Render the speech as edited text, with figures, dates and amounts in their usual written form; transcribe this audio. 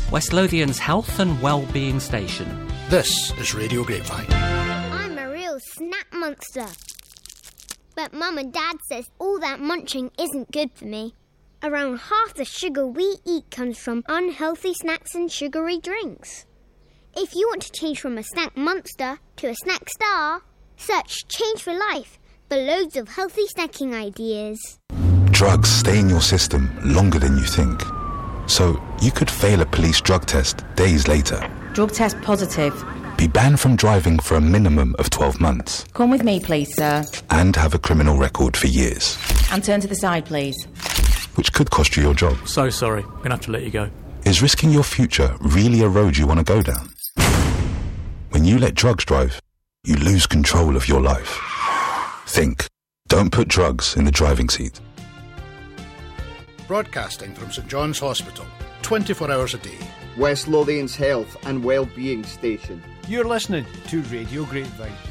West Lothian's health and well-being station. This is Radio Grapevine. I'm a real snack monster. But Mum and Dad says all that munching isn't good for me. Around half the sugar we eat comes from unhealthy snacks and sugary drinks. If you want to change from a snack monster to a snack star, search Change for Life for loads of healthy snacking ideas. Drugs stay in your system longer than you think. So you could fail a police drug test days later. Drug test positive. Be banned from driving for a minimum of 12 months. Come with me, please, sir. And have a criminal record for years. And turn to the side, please. Which could cost you your job. So sorry, I'm going to have to let you go. Is risking your future really a road you want to go down? When you let drugs drive, you lose control of your life. Think. Don't put drugs in the driving seat. Broadcasting from St John's Hospital, 24 hours a day. West Lothian's health and well-being station. You're listening to Radio Grapevine.